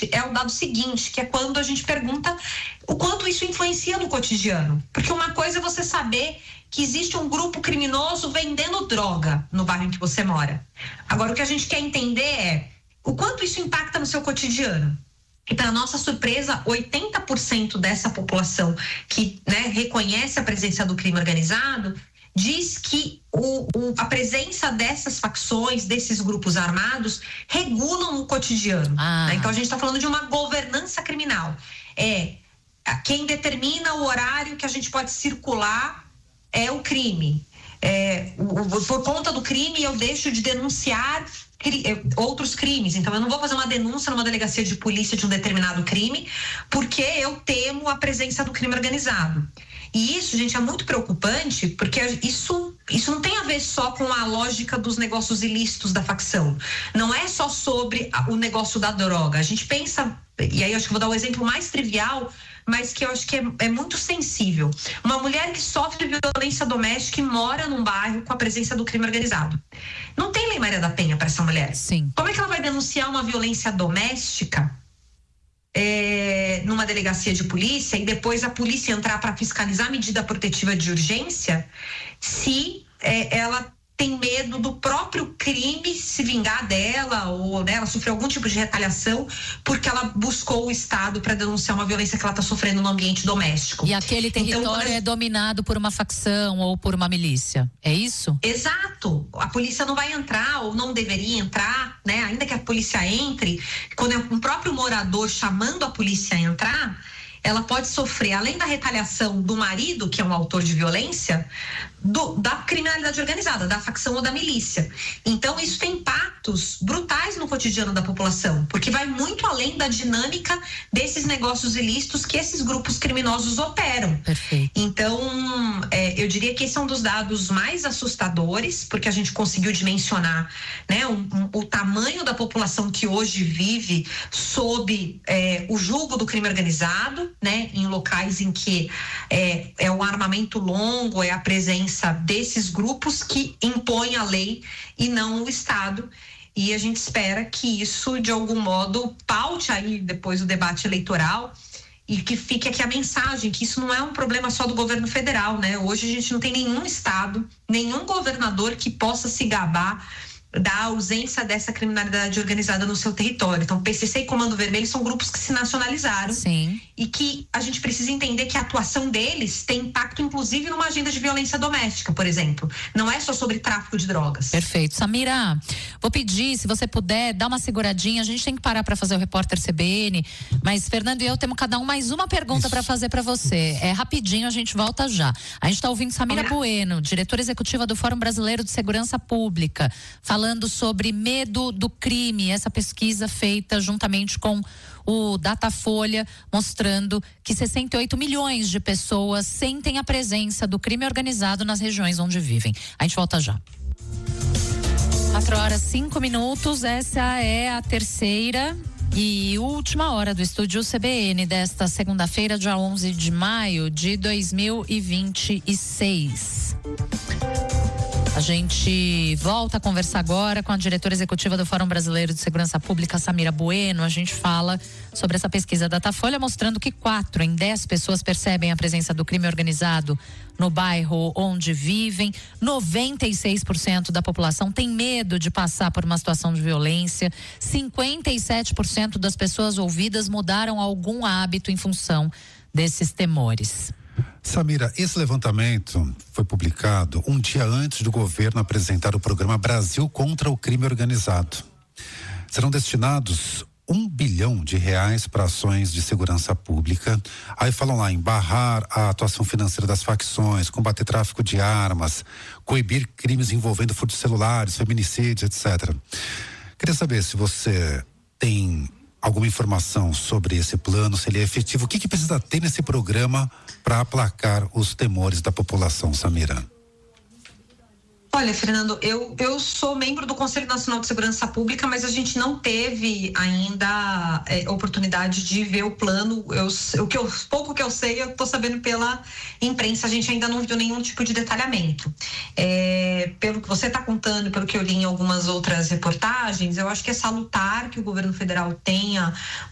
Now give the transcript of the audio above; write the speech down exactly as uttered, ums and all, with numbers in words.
preocupante é o dado seguinte, que é quando a gente pergunta o quanto isso influencia no cotidiano. Porque uma coisa é você saber que existe um grupo criminoso vendendo droga no bairro em que você mora. Agora, o que a gente quer entender é o quanto isso impacta no seu cotidiano. E, para nossa surpresa, oitenta por cento dessa população que, né, reconhece a presença do crime organizado diz que o, o, a presença dessas facções, desses grupos armados, regulam o cotidiano. Ah. Né? Então, a gente está falando de uma governança criminal. É quem determina o horário que a gente pode circular é o crime. É, o, por conta do crime, eu deixo de denunciar cri, outros crimes. Então, eu não vou fazer uma denúncia numa delegacia de polícia de um determinado crime, porque eu temo a presença do crime organizado. E isso, gente, é muito preocupante, porque isso, isso não tem a ver só com a lógica dos negócios ilícitos da facção. Não é só sobre o negócio da droga. A gente pensa, e aí eu acho que vou dar o exemplo mais trivial, mas que eu acho que é, é muito sensível. Uma mulher que sofre violência doméstica e mora num bairro com a presença do crime organizado. Não tem Lei Maria da Penha para essa mulher. Sim. Como é que ela vai denunciar uma violência doméstica É, numa delegacia de polícia e depois a polícia entrar para fiscalizar a medida protetiva de urgência se é, ela tem medo do próprio crime se vingar dela ou, né, ela sofreu algum tipo de retaliação porque ela buscou o Estado para denunciar uma violência que ela está sofrendo no ambiente doméstico. E aquele território então, é dominado por uma facção ou por uma milícia, é isso? Exato. A polícia não vai entrar ou não deveria entrar, né? Ainda que a polícia entre, quando é um próprio morador chamando a polícia a entrar, ela pode sofrer, além da retaliação do marido, que é um autor de violência, do, da criminalidade organizada, da facção ou da milícia. Então, isso tem impactos brutais no cotidiano da população, porque vai muito além da dinâmica desses negócios ilícitos que esses grupos criminosos operam. Perfeito. Então, é, eu diria que esse é um dos dados mais assustadores, porque a gente conseguiu dimensionar, né, um, um, o tamanho da população que hoje vive sob é, o jugo do crime organizado, né, em locais em que é, é um armamento longo, é a presença desses grupos que impõem a lei e não o Estado. E a gente espera que isso, de algum modo, paute aí depois do debate eleitoral e que fique aqui a mensagem que isso não é um problema só do governo federal, né? Hoje a gente não tem nenhum Estado, nenhum governador que possa se gabar da ausência dessa criminalidade organizada no seu território. Então, P C C e Comando Vermelho são grupos que se nacionalizaram. Sim. E que a gente precisa entender que a atuação deles tem impacto, inclusive, numa agenda de violência doméstica, por exemplo. Não é só sobre tráfico de drogas. Perfeito. Samira, vou pedir, se você puder, dar uma seguradinha. A gente tem que parar para fazer o repórter C B N, mas Fernando e eu temos cada um mais uma pergunta para fazer para você. É rapidinho, a gente volta já. A gente está ouvindo Samira Bueno, diretora executiva do Fórum Brasileiro de Segurança Pública, falando sobre medo do crime, essa pesquisa feita juntamente com o Datafolha, mostrando que sessenta e oito milhões de pessoas sentem a presença do crime organizado nas regiões onde vivem. A gente volta já. quatro horas, cinco minutos, essa é a terceira e última hora do Estúdio C B N desta segunda-feira, dia onze de maio de dois mil e vinte e seis. A gente volta a conversar agora com a diretora executiva do Fórum Brasileiro de Segurança Pública, Samira Bueno. A gente fala sobre essa pesquisa da Datafolha, mostrando que quatro em dez pessoas percebem a presença do crime organizado no bairro onde vivem. noventa e seis por cento da população tem medo de passar por uma situação de violência. cinquenta e sete por cento das pessoas ouvidas mudaram algum hábito em função desses temores. Samira, esse levantamento foi publicado um dia antes do governo apresentar o programa Brasil contra o Crime Organizado. Serão destinados um bilhão de reais para ações de segurança pública. Aí falam lá em barrar a atuação financeira das facções, combater tráfico de armas, coibir crimes envolvendo furtos celulares, feminicídios, etcétera. Queria saber se você tem alguma informação sobre esse plano, se ele é efetivo, o que que precisa ter nesse programa para aplacar os temores da população, Samira? Olha, Fernando, eu, eu sou membro do Conselho Nacional de Segurança Pública, mas a gente não teve ainda é, oportunidade de ver o plano. Eu, o que eu, pouco que eu sei, eu estou sabendo pela imprensa, a gente ainda não viu nenhum tipo de detalhamento. É, pelo que você está contando, pelo que eu li em algumas outras reportagens, eu acho que é salutar que o governo federal tenha